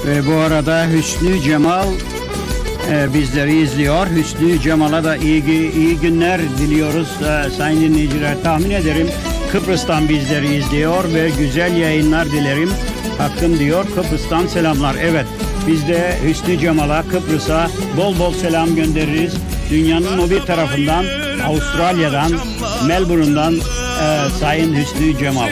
Ve bu arada Hüsnü Cemal bizleri izliyor. Hüsnü Cemal'a da iyi günler diliyoruz sayın dinleyiciler. Tahmin ederim Kıbrıs'tan bizleri izliyor ve güzel yayınlar dilerim. Hakkım diyor, Kıbrıs'tan selamlar. Evet, biz de Hüsnü Cemal'a, Kıbrıs'a bol bol selam göndeririz. Dünyanın o bir tarafından, Avustralya'dan, Melbourne'dan sayın Hüsnü Cemal.